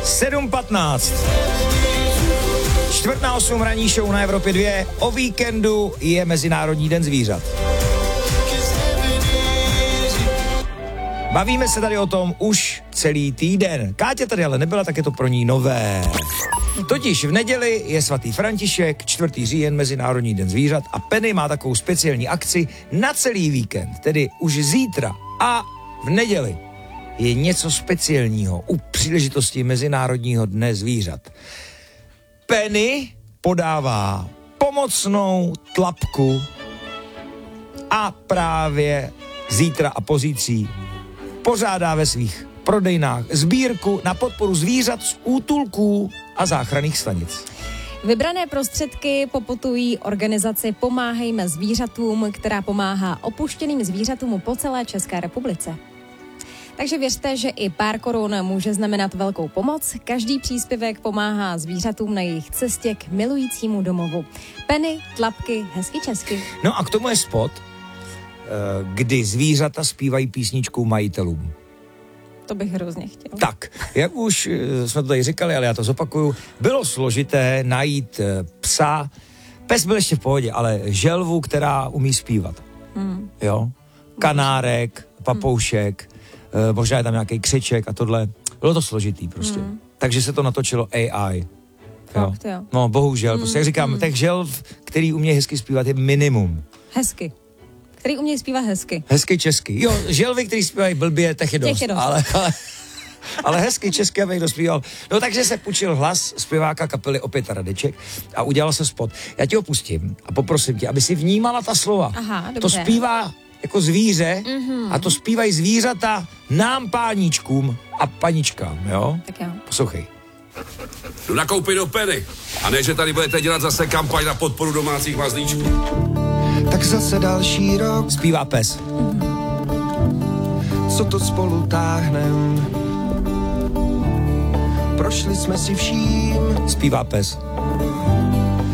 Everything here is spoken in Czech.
7:15. 7:45 ranní show na Evropě 2. O víkendu je Mezinárodní den zvířat. Bavíme se tady o tom už celý týden. Káťa tady ale nebyla, tak je to pro ní nové. Totiž v neděli je svatý František, 4. říjen, Mezinárodní den zvířat a Penny má takovou speciální akci na celý víkend, tedy už zítra a v neděli je něco speciálního u příležitosti Mezinárodního dne zvířat. Penny podává pomocnou tlapku a právě zítra a pozítří pořádá ve svých prodejnách sbírku na podporu zvířat z útulků a záchranných stanic. Vybrané prostředky poputují organizaci Pomáhejme zvířatům, která pomáhá opuštěným zvířatům po celé České republice. Takže věřte, že i pár korun může znamenat velkou pomoc. Každý příspěvek pomáhá zvířatům na jejich cestě k milujícímu domovu. Penny, tlapky, hezky česky. No a k tomu je spot, kdy zvířata zpívají písničku majitelům. To bych hrozně chtěl. Tak, jak už jsme to tady říkali, ale já to zopakuju, bylo složité najít psa, pes byl ještě v pohodě, ale želvu, která umí zpívat. Jo? Kanárek, papoušek, možná je tam nějaký křeček a tohle. Bylo to složitý prostě. Takže se to natočilo AI. Jo? Fakt, jo. No, bohužel. Prostě jak říkám, těch želv, který umějí hezky zpívat, je minimum. Hezky. Který umějí zpívat hezky. Hezky česky. Jo, želvy, který zpívají blbě, těch je dost. Ale hezky česky, abych dospíval. No takže se půjčil hlas zpěváka kapely Opět Radeček a udělal se spot. Já ti ho pustím a poprosím tě, aby si vnímala ta slova. Aha, dobře. To zpívá jako zvíře a to zpívají zvířata nám páníčkům a paničkám, jo? Tak jo. Poslouchej. Jdu nakoupit do Penny. A ne, že tady budete dělat zase kampaň na podporu domácích mazlíčků. Tak zase další rok, Zpívá pes. co to spolu táhnem. Prošli jsme si vším, Zpívá pes.